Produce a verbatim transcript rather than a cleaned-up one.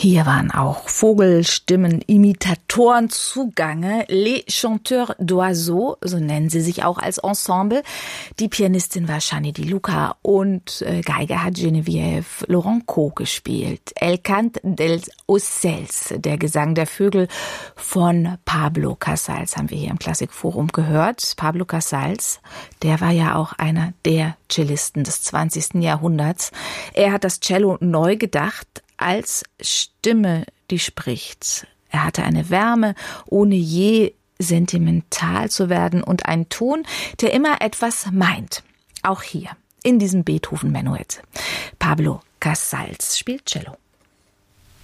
Hier waren auch Vogelstimmen, Imitatoren zugange. Les Chanteurs d'Oiseaux, so nennen sie sich auch als Ensemble. Die Pianistin war Shani Di Luca und äh, Geige hat Geneviève Lourenço gespielt. El Cant dels Ocels, der Gesang der Vögel von Pablo Casals, haben wir hier im Klassikforum gehört. Pablo Casals, der war ja auch einer der Cellisten des zwanzigsten Jahrhunderts. Er hat das Cello neu gedacht als Stimme, die spricht. Er hatte eine Wärme, ohne je sentimental zu werden und einen Ton, der immer etwas meint. Auch hier, in diesem Beethoven-Menuett. Pablo Casals spielt Cello.